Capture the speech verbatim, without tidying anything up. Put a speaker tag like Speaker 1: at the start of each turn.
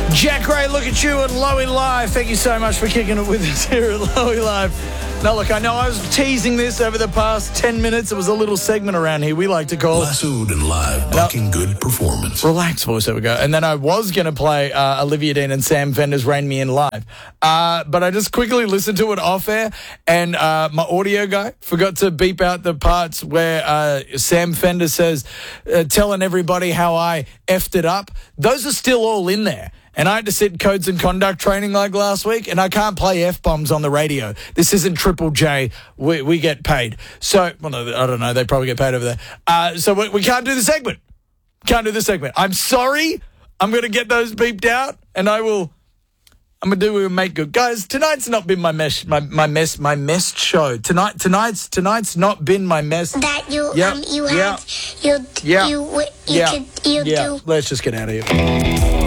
Speaker 1: Jack Ray, look at you and Lowy Live. Thank you so much for kicking it with us here at Lowy Live. Now, look, I know I was teasing this over the past ten minutes. It was a little segment around here we like to call...
Speaker 2: Lassoed and live, bucking good performance.
Speaker 1: Relax, voice, there we go. And then I was going to play uh, Olivia Dean and Sam Fender's Rain Me In live. Uh, but I just quickly listened to it off air, and uh, my audio guy forgot to beep out the parts where uh, Sam Fender says, uh, telling everybody how I effed it up. Those are still all in there. And I had to sit codes and conduct training like last week, and I can't play F-bombs on the radio. This isn't Triple J. We, we get paid. So, well, no, I don't know. They probably get paid over there. Uh, so we, we can't do the segment. Can't do the segment. I'm sorry. I'm going to get those beeped out, and I will... I'm going to do a make good. Guys, tonight's not been my mess, my, my mess, my mess show. Tonight, tonight's, tonight's not been my mess.
Speaker 3: That you,
Speaker 1: yep.
Speaker 3: um, you
Speaker 1: yep.
Speaker 3: had, you,
Speaker 1: yep.
Speaker 3: you, you,
Speaker 1: yep.
Speaker 3: could, you
Speaker 1: yep.
Speaker 3: do.
Speaker 1: Let's just get out of here.